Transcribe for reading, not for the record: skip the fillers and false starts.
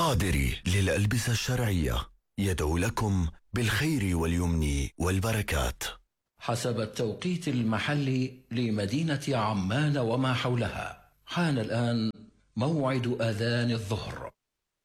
قادري للألبسة الشرعية يدعو لكم بالخير واليمن والبركات. حسب التوقيت المحلي لمدينة عمان وما حولها، حان الآن موعد أذان الظهر.